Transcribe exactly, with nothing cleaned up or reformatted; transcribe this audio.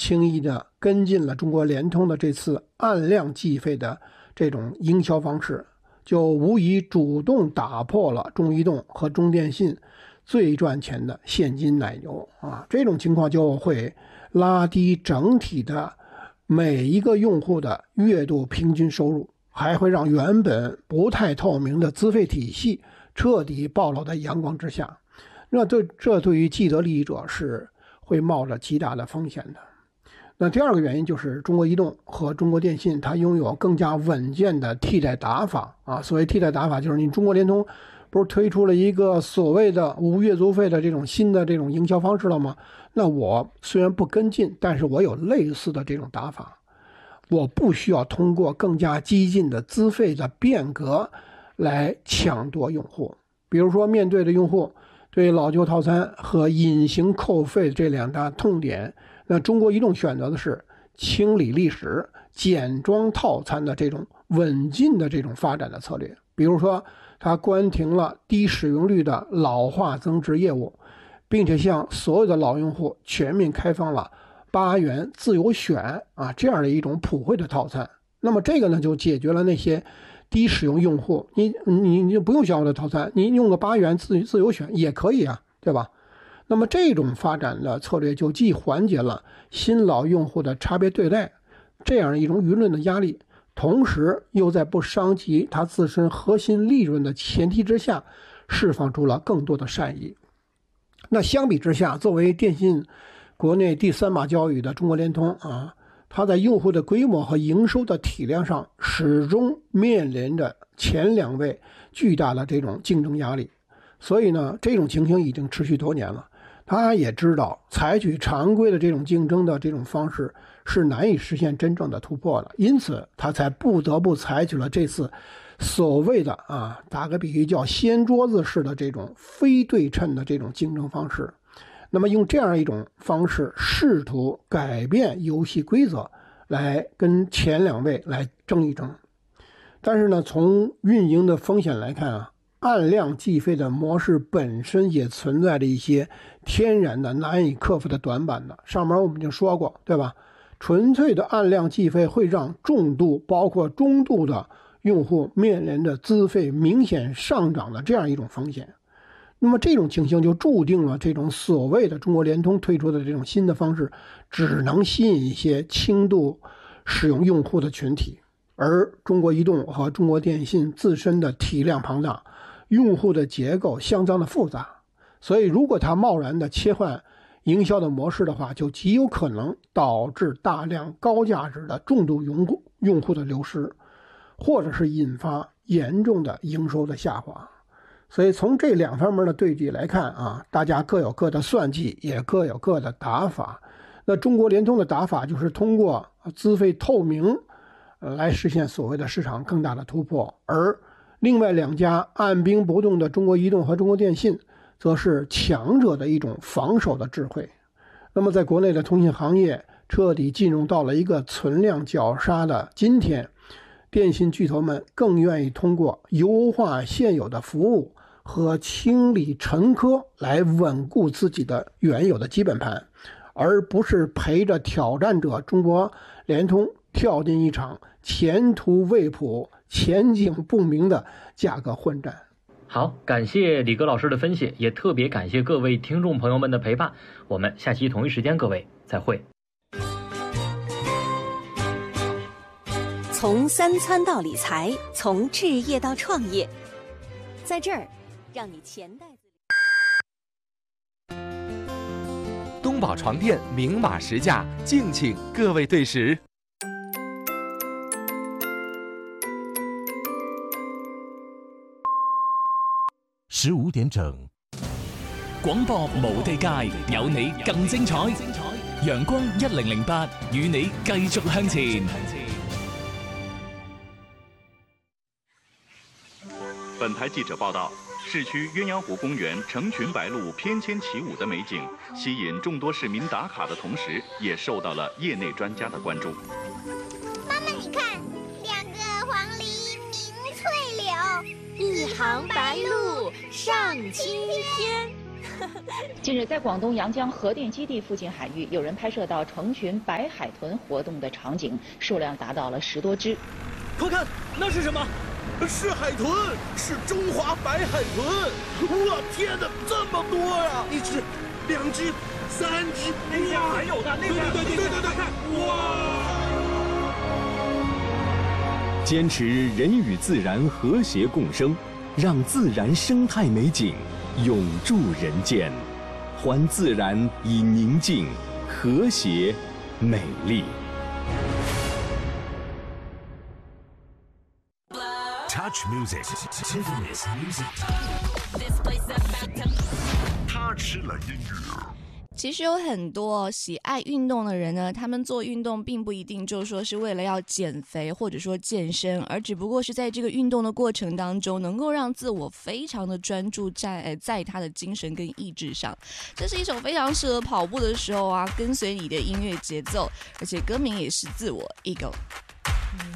轻易的跟进了中国联通的这次按量计费的这种营销方式，就无疑主动打破了中移动和中电信最赚钱的现金奶牛啊！这种情况就会拉低整体的每一个用户的月度平均收入，还会让原本不太透明的资费体系彻底暴露在阳光之下。那这这对于既得利益者是会冒着极大的风险的。那第二个原因就是中国移动和中国电信它拥有更加稳健的替代打法啊。所谓替代打法就是你中国联通不是推出了一个所谓的无月租费的这种新的这种营销方式了吗？那我虽然不跟进，但是我有类似的这种打法，我不需要通过更加激进的资费的变革来抢夺用户。比如说面对着用户对老旧套餐和隐形扣费这两大痛点，那中国移动选择的是清理历史、简装套餐的这种稳进的这种发展的策略。比如说它关停了低使用率的老化增值业务，并且向所有的老用户全面开放了八元自由选啊这样的一种普惠的套餐。那么这个呢就解决了那些低使用用户，你你你就不用选我的套餐，你用个八元自自由选也可以啊，对吧？那么这种发展的策略就既缓解了新老用户的差别对待这样一种舆论的压力，同时又在不伤及它自身核心利润的前提之下，释放出了更多的善意。那相比之下，作为电信国内第三把交椅的中国联通啊，它在用户的规模和营收的体量上始终面临着前两位巨大的这种竞争压力。所以呢，这种情形已经持续多年了。他也知道采取常规的这种竞争的这种方式是难以实现真正的突破的，因此他才不得不采取了这次所谓的啊，打个比喻叫掀桌子式的这种非对称的这种竞争方式。那么用这样一种方式试图改变游戏规则，来跟前两位来争一争。但是呢，从运营的风险来看啊，按量计费的模式本身也存在着一些天然的难以克服的短板的。上面我们已经说过，对吧？纯粹的按量计费会让重度包括中度的用户面临着资费明显上涨的这样一种风险。那么这种情形就注定了这种所谓的中国联通推出的这种新的方式只能吸引一些轻度使用用户的群体，而中国移动和中国电信自身的体量庞大，用户的结构相当的复杂，所以如果它贸然的切换营销的模式的话，就极有可能导致大量高价值的重度用户用户的流失，或者是引发严重的营收的下滑。所以从这两方面的对比来看啊，大家各有各的算计，也各有各的打法。那中国联通的打法就是通过资费透明来实现所谓的市场更大的突破，而另外两家按兵不动的中国移动和中国电信则是强者的一种防守的智慧。那么在国内的通信行业彻底进入到了一个存量绞杀的今天，电信巨头们更愿意通过优化现有的服务和清理陈疴来稳固自己的原有的基本盘，而不是陪着挑战者中国联通跳进一场前途未卜、前景不明的价格混战。 好，感谢李哥老师的分析，也特别感谢各位听众朋友们的陪伴。我们下期同一时间各位再会。 从三餐到理财，从置业到创业，在这儿让你钱袋子里。 东宝床垫明码实价，敬请各位对时。 十五點整，廣播無地界，有你更精彩。陽光一零零八，與你繼續向前。 本台记者报道，市区鸳鸯湖公园成群白鹭翩跹起舞的美景，吸引众多市民打卡的同时，也受到了业内专家的关注。 妈妈，你看，两个黄鹂鸣翠柳，一行白鹭上青天。 近日，在广东阳江核电基地附近海域，有人拍摄到成群白海豚活动的场景，数量达到了十多只。 快看，那是什么？是海豚，是中华白海豚！我天哪，这么多呀！一只、两只、三只， 那边还有呢，那边对对对对对对，看，哇！ 坚持人与自然和谐共生，让自然生态美景永驻人间，还自然以宁静、和谐、美丽。 Touch music, Tiffany's music. 他吃了音乐。 其实有很多喜爱运动的人呢，他们做运动并不一定就说是为了要减肥或者说健身，而只不过是在这个运动的过程当中，能够让自我非常的专注在在他的精神跟意志上。这是一首非常适合跑步的时候啊，跟随你的音乐节奏，而且歌名也是自我 Ego。